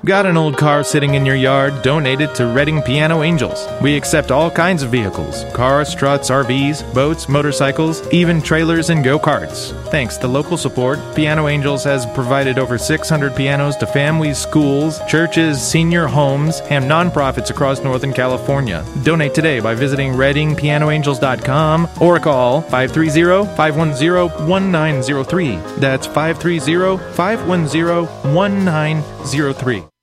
Got an old car sitting in your yard? Donate it to Reading Piano Angels. We accept all kinds of vehicles: cars, trucks, RVs, boats, motorcycles, even trailers and go-karts. Thanks to local support, Piano Angels has provided over 600 pianos to families, schools, churches, senior homes, and nonprofits across Northern California. Donate today by visiting ReadingPianoAngels.com or call 530-510-1903. That's 530-510-1903.